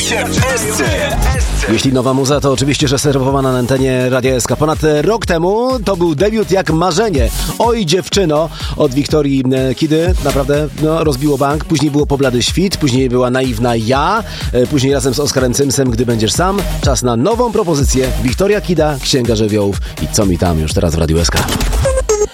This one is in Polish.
się w SC. Jeśli nowa muza, to oczywiście, że serwowana na antenie Radia SK. Ponad rok temu to był debiut jak marzenie. Oj dziewczyno od Wiktorii Kidy. Naprawdę rozbiło bank. Później było Poblady świt, później była Naiwna ja, później razem z Oskarem Cymsem Gdy będziesz sam. Czas na nową propozycję. Wiktoria Kida, Księga Żywiołów i co mi tam już teraz w Radiu SK.